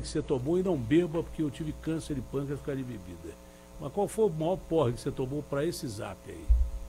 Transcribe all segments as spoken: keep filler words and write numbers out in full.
que você tomou e não beba, porque eu tive câncer de pâncreas por causa de bebida. Mas qual foi o maior porre que você tomou para esse zap aí?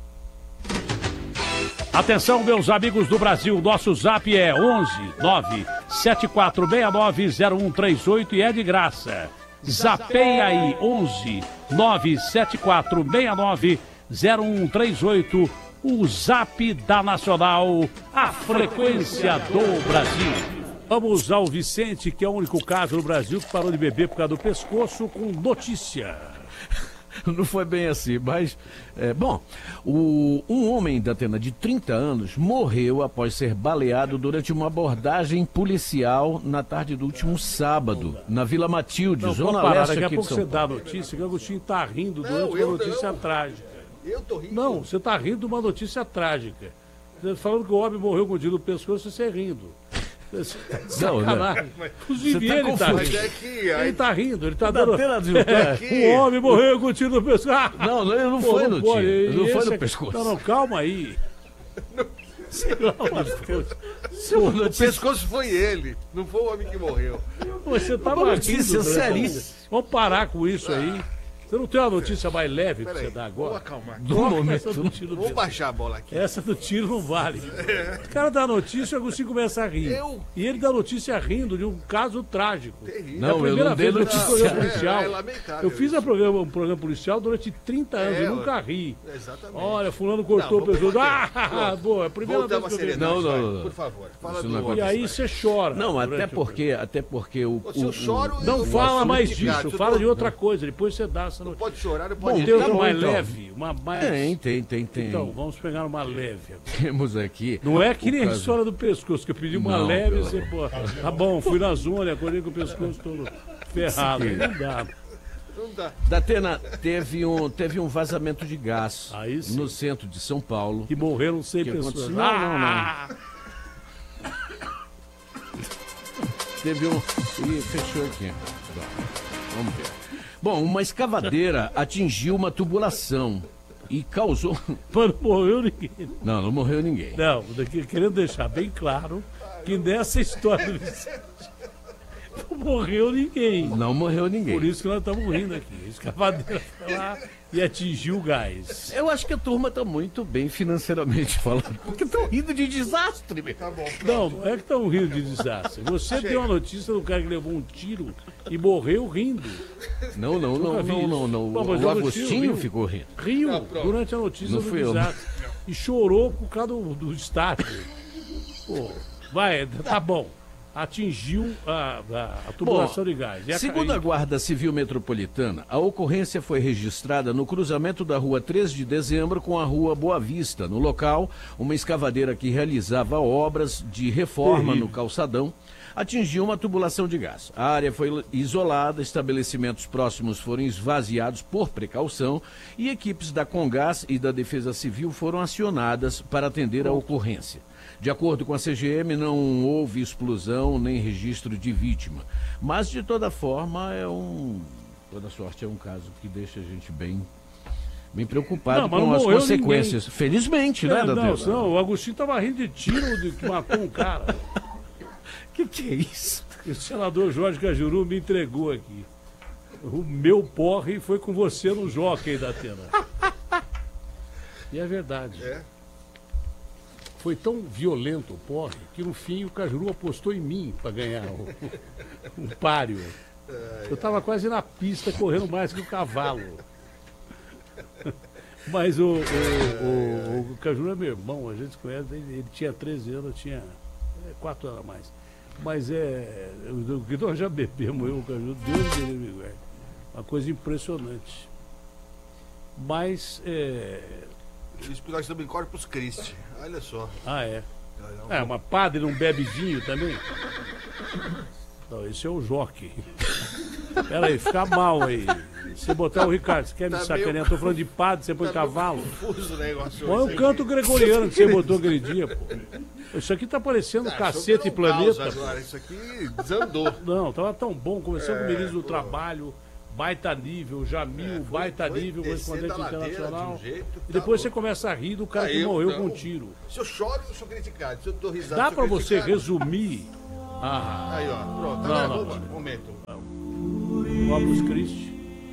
Atenção, meus amigos do Brasil, nosso zap é onze nove sete quatro seis nove zero um três oito e é de graça. Zapeia aí, onze nove sete quatro seis nove zero um três oito, o zap da Nacional, a frequência do Brasil. Vamos ao Vicente, que é o único caso no Brasil que parou de beber por causa do pescoço, com notícia. Não foi bem assim, mas... É, bom, o, um homem da Atena de trinta anos morreu após ser baleado durante uma abordagem policial na tarde do último sábado, na Vila Matilde, não, zona parar, leste daqui a aqui pouco de São você Paulo. dá a notícia que o Agostinho tá rindo durante Não, uma eu notícia não. trágica. Eu tô rindo. Não, você tá rindo de uma notícia trágica. Você falando que o homem morreu com o tiro no pescoço, você rindo. Sacanagem. Inclusive, Você tá ele tá confuso. rindo. Mas é que Ele tá rindo, ele tá Da dando. Atena de- É, que- o homem morreu com o tiro no pescoço. Ah, Não, não, não pô, foi no pode. tiro, não E foi esse no é- pescoço. Não, não, calma aí. Pelo amor de Deus. o pescoço foi ele, não foi o homem que morreu. Você tá Uma rindo. notícia né? seríssima. Vamos parar com isso aí. Você não tem uma notícia mais leve pra você Peraí, dar vou agora? acalmar. Do Coloca momento. essa do tiro no Vou pescoço. baixar a bola aqui. Essa do tiro não vale. O cara dá notícia e o Agostinho começa a rir. Eu? E ele dá notícia rindo de um caso trágico. Terrível. Não, é a eu primeira não dei vez que eu fiz notícia. programa policial. É, é lamentável eu fiz a isso. programa, um programa policial durante trinta anos É, e nunca ué. ri. Exatamente. Olha, fulano cortou Não, o pescoço. vamos Ah, bater. boa, é a primeira Voltamos vez à que eu vejo. seriedade, Não, não, vai, não. por favor. Fala Isso do não homem. E aí você chora. Não, até durante o porque, até porque o... Se eu o- choro, o- Não eu fala posso mais criticar, disso, eu fala tô- de outra coisa. Depois você dá essa notícia. Pode chorar, não Bom, pode tem tá outra bom, mais então. leve, uma mais... Tem, tem, tem, tem. Então, vamos pegar uma leve. Temos aqui... Não é que o nem a caso- história do pescoço, que eu pedi uma Não, leve e pelo você, pô, tá bom, fui na zona, acordei com o pescoço todo ferrado. Aí não dá. Não dá. Da Atena teve um, teve um vazamento de gás Aí sim. no centro de São Paulo. Que morreram cem Que pessoas. aconteceu? Não, não, não. Ah! Teve um... Ih, fechou aqui. Tá, vamos ver. Bom, uma escavadeira atingiu uma tubulação e causou... Mas não morreu ninguém. Não, não morreu ninguém. Não, daqui, querendo deixar bem claro que nessa história do Vicente não morreu ninguém. Não morreu ninguém. Por isso que nós estamos rindo aqui. A escavadeira foi lá e atingiu o gás. Eu acho que a turma tá muito bem financeiramente falando, porque estão rindo de desastre, meu. Tá bom. Não, não é que estão rindo de desastre. Você deu uma notícia do cara que levou um tiro e morreu rindo. Não, não, Nunca não, vi não, isso. não, não. Pô, mas O eu Agostinho riu. ficou rindo. Riu Não, pronto. durante a notícia Não do fui eu. desastre. E chorou por causa do, do estádio. Pô, vai, tá bom. Atingiu a, a, a tubulação Bom, de gás. E a- Segundo a Guarda Civil Metropolitana, a ocorrência foi registrada no cruzamento da rua três de dezembro com a rua Boa Vista. No local, uma escavadeira que realizava obras de reforma Terrível. no calçadão atingiu uma tubulação de gás. A área foi isolada, estabelecimentos próximos foram esvaziados por precaução e equipes da Congás e da Defesa Civil foram acionadas para atender a ocorrência. De acordo com a C G M, não houve explosão nem registro de vítima. Mas, de toda forma, é um... toda sorte é um caso que deixa a gente bem, bem preocupado Não, mas com não as morreu consequências. ninguém. Felizmente, né, É, não, Datena? não, o Agostinho tava rindo de tiro de que matou um cara. Que que é isso? E o senador Jorge Cajuru me entregou aqui. O meu porre foi com você no jockey da Atena. E é verdade. É. Foi tão violento o porre que no fim o Cajuru apostou em mim para ganhar o, o páreo. Eu estava quase na pista correndo mais que o cavalo. Mas o, o, o, o Cajuru é meu irmão, a gente se conhece, ele, ele tinha treze anos, eu tinha quatro anos a mais. Mas é. O que nós já bebemos, eu e o Cajuru, Deus me livre, velho. Uma coisa impressionante. Mas. É... Isso que nós estamos em Corpus Christi. Olha só. Ah, é. É, mas padre não bebe vinho também? Não, esse é o jockey. Pera aí, fica mal aí. Você botar o Ricardo, você quer me Tá sacanear? meio- Eu tô falando de padre, você põe Tá meio cavalo. confuso o negócio. Olha isso o aí. canto gregoriano que você botou aquele dia, pô. Isso aqui tá parecendo Ah, Cacete e isso aqui é um Planeta. caos agora. Isso aqui desandou. Não, tava tão bom. Começou com o É, ministro do pô. Trabalho, baita nível, Jamil, É, foi- baita foi nível, descendo correspondente a ladeira internacional. de um jeito, E tá depois você louco. começa a rir do cara Ah, que eu morreu não. com um tiro. Se eu choro, eu sou criticado. Se eu dou risada, Dá sou pra você criticado. resumir? Ah, Aí, ó. Pronto. Não, Agora, não, vamos- não. momento. Corpus Christi.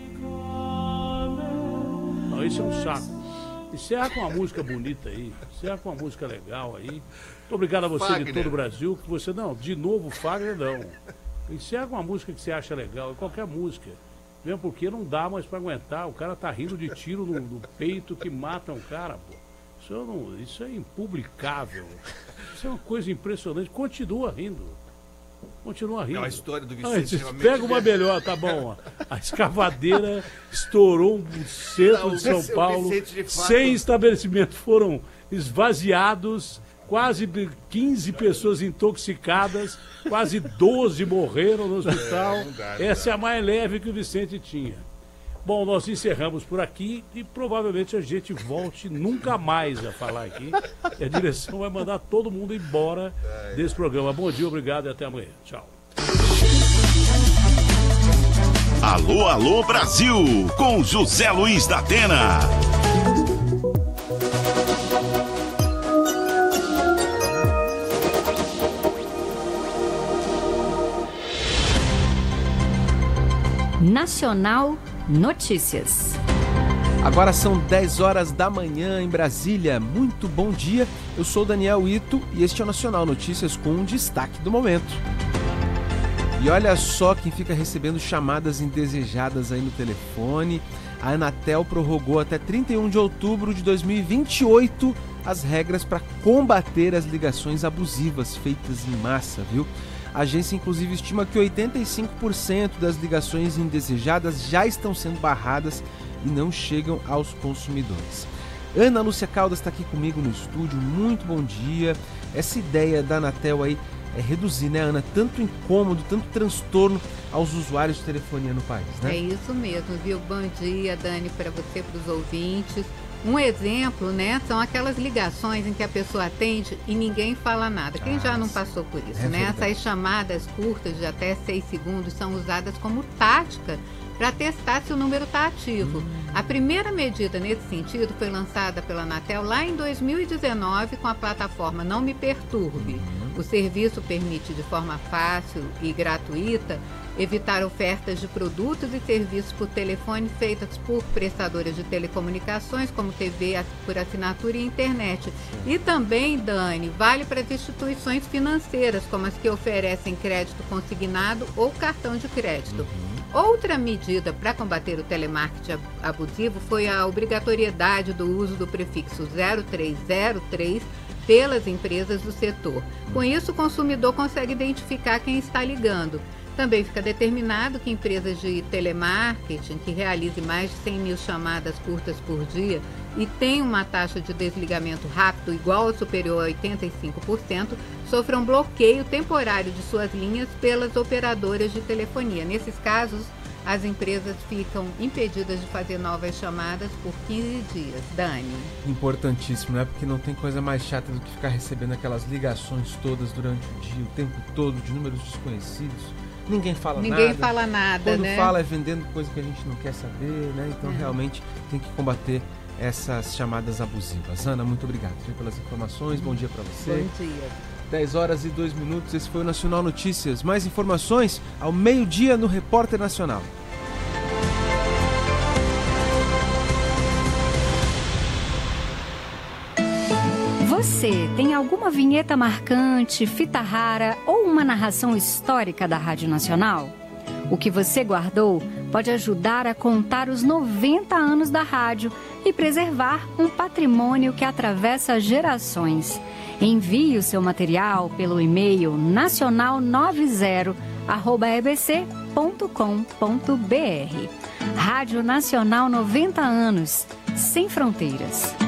Não, isso é um saco. Encerra com uma música bonita aí. Encerra com uma música legal aí. Muito obrigado a você Fagner. de todo o Brasil. Que você, não, de novo, Fagner, não. Encerra com uma música que você acha legal. Qualquer música. Mesmo porque não dá mais pra aguentar. O cara tá rindo de tiro no, no peito que matam o cara, pô. Isso, não, isso é impublicável. Isso é uma coisa impressionante. Continua rindo. Continua rindo. É a história do Vicente. Ah, pega uma melhor, tá bom. Ó. A escavadeira estourou no centro não, de São Paulo. De cem estabelecimentos foram esvaziados. Quase quinze pessoas intoxicadas. Quase doze morreram no hospital. É, dá, Essa é a mais leve que o Vicente tinha. Bom, nós encerramos por aqui e provavelmente a gente volte nunca mais a falar aqui. E a direção vai mandar todo mundo embora desse programa. Bom dia, obrigado e até amanhã. Tchau. Alô, alô, Brasil, com José Luiz da Atena. Nacional Notícias. Agora são dez horas da manhã em Brasília. Muito bom dia. Eu sou Daniel Ito e este é o Nacional Notícias com um destaque do momento. E olha só quem fica recebendo chamadas indesejadas aí no telefone. A Anatel prorrogou até trinta e um de outubro de dois mil e vinte e oito as regras para combater as ligações abusivas feitas em massa, viu? A agência, inclusive, estima que oitenta e cinco por cento das ligações indesejadas já estão sendo barradas e não chegam aos consumidores. Ana Lúcia Caldas está aqui comigo no estúdio. Muito bom dia. Essa ideia da Anatel aí é reduzir, né, Ana, tanto incômodo, tanto transtorno aos usuários de telefonia no país, né? É isso mesmo, viu? Bom dia, Dani, para você, para os ouvintes. Um exemplo, né, são aquelas ligações em que a pessoa atende e ninguém fala nada. Quem ah, já não passou por isso, é né? Verdade. Essas chamadas curtas de até seis segundos são usadas como tática para testar se o número está ativo. Hum. A primeira medida nesse sentido foi lançada pela Anatel lá em dois mil e dezenove com a plataforma Não Me Perturbe. Hum. O serviço permite de forma fácil e gratuita evitar ofertas de produtos e serviços por telefone feitas por prestadoras de telecomunicações, como T V por assinatura e internet. E também, Dani, vale para as instituições financeiras, como as que oferecem crédito consignado ou cartão de crédito. Uhum. Outra medida para combater o telemarketing abusivo foi a obrigatoriedade do uso do prefixo zero três zero três pelas empresas do setor. Com isso, o consumidor consegue identificar quem está ligando. Também fica determinado que empresas de telemarketing que realizem mais de cem mil chamadas curtas por dia e tenham uma taxa de desligamento rápido igual ou superior a oitenta e cinco por cento sofram bloqueio temporário de suas linhas pelas operadoras de telefonia. Nesses casos, as empresas ficam impedidas de fazer novas chamadas por quinze dias. Dani. Importantíssimo, né? Porque não tem coisa mais chata do que ficar recebendo aquelas ligações todas durante o dia, o tempo todo, de números desconhecidos. Ninguém fala Ninguém nada. Ninguém fala nada, Quando né? fala é vendendo coisa que a gente não quer saber, né? Então, é. realmente, tem que combater essas chamadas abusivas. Ana, muito obrigado viu, pelas informações. Bom dia para você. Bom dia. dez horas e dois minutos. Esse foi o Nacional Notícias. Mais informações ao meio-dia no Repórter Nacional. Você tem alguma vinheta marcante, fita rara ou uma narração histórica da Rádio Nacional? O que você guardou pode ajudar a contar os noventa anos da rádio e preservar um patrimônio que atravessa gerações. Envie o seu material pelo e-mail nacional noventa arroba e b c ponto com ponto b r. Rádio Nacional noventa anos, sem fronteiras.